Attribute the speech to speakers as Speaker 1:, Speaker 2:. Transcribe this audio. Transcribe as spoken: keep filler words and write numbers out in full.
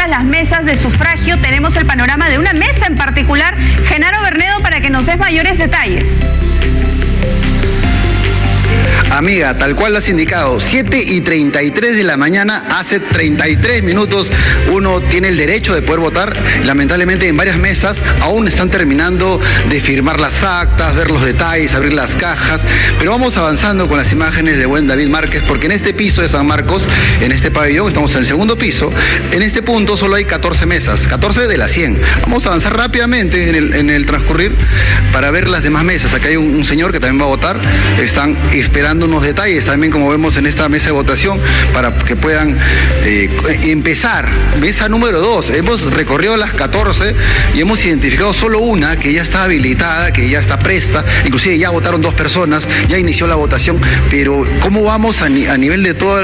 Speaker 1: listas las mesas de sufragio. Tenemos el panorama de una mesa en particular. Genaro Bernedo, para que nos des mayores detalles.
Speaker 2: Amiga, tal cual lo has indicado, siete y treinta y tres de la mañana, hace treinta y tres minutos uno tiene el derecho de poder votar. Lamentablemente en varias mesas aún están terminando de firmar las actas, ver los detalles, abrir las cajas, pero vamos avanzando con las imágenes de buen David Márquez, porque en este piso de San Marcos, en este pabellón, estamos en el segundo piso, en este punto solo hay catorce mesas, catorce de las cien. Vamos a avanzar rápidamente en el, en el transcurrir para ver las demás mesas. Acá hay un, un señor que también va a votar, están esperando unos detalles también, como vemos en esta mesa de votación, para que puedan eh, empezar. Mesa número dos, hemos recorrido las catorce y hemos identificado solo una que ya está habilitada, que ya está presta, inclusive ya votaron dos personas, ya inició la votación, pero ¿cómo vamos a, ni a nivel de toda